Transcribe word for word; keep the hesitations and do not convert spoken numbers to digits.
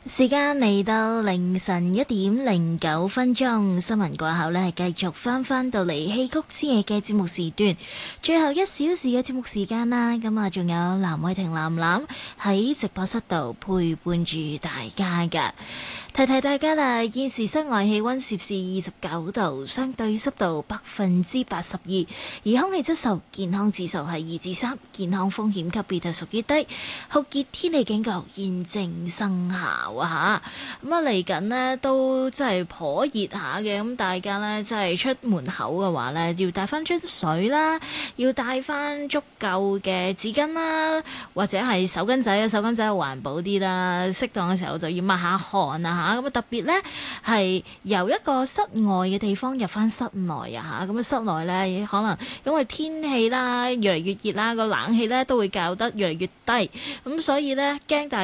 時間嚟到凌晨一點零九分鐘，新聞過後呢，繼續翻翻到嚟戲曲之夜嘅節目時段，最後一小時嘅節目時間啦。咁啊，仲有藍偉霆藍藍喺直播室度陪伴住大家噶。提提大家啦，現時室外氣溫攝氏二十九度，相對濕度百分之八十二，而空氣質素健康指數係二至三，健康風險級別就屬於低。酷熱天氣警告現正生效啊！嚇咁啊，嚟緊呢都真係頗熱下嘅，咁大家呢，真係出門口嘅話呢，要帶翻樽水啦，要帶翻足夠嘅紙巾啦，或者係手巾仔啊，手巾仔環保啲啦，適當嘅時候就要抹下汗啊嚇。咁啊特別呢係由一個室外嘅地方入翻室內啊嚇，咁啊室內呢，可能因為天氣啦越嚟越熱啦，個冷氣呢都會校得越嚟越低，咁所以呢，驚大